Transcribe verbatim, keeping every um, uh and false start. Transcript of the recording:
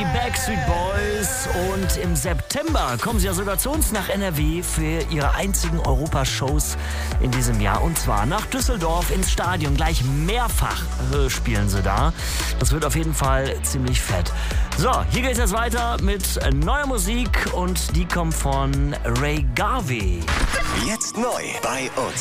Backstreet Boys und im September kommen sie ja sogar zu uns nach N R W für ihre einzigen Europashows in diesem Jahr und zwar nach Düsseldorf ins Stadion. Gleich mehrfach äh, spielen sie da. Das wird auf jeden Fall ziemlich fett. So, hier geht's jetzt weiter mit neuer Musik und die kommt von Ray Garvey. Jetzt neu bei uns.